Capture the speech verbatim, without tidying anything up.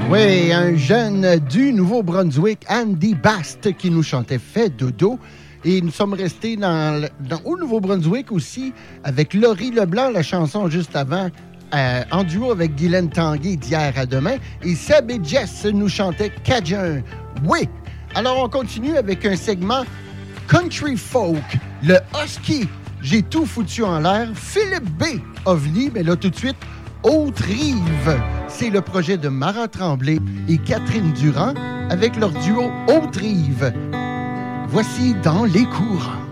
Oui, un jeune du Nouveau-Brunswick, Andy Bast, qui nous chantait « Fais dodo ». Et nous sommes restés dans, dans, au Nouveau-Brunswick aussi avec Laurie Leblanc, la chanson juste avant, euh, en duo avec Guylaine Tanguay d'Hier à demain. Et Seb et Jess nous chantaient « Cajun ». Oui! Alors, on continue avec un segment Country Folk, le Husky. J'ai tout foutu en l'air. Philippe B. Ovni, mais là, tout de suite, Haute-Rive. C'est le projet de Mara Tremblay et Catherine Durand avec leur duo Haute-Rive. Voici Dans les courants.